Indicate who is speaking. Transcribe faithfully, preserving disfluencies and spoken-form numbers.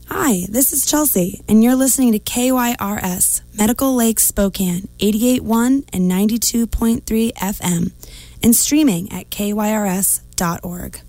Speaker 1: Hi, this is Chelsea, and you're listening to K Y R S, Medical Lake Spokane, eighty-eight point one and ninety-two point three F M, and streaming at K Y R S dot org.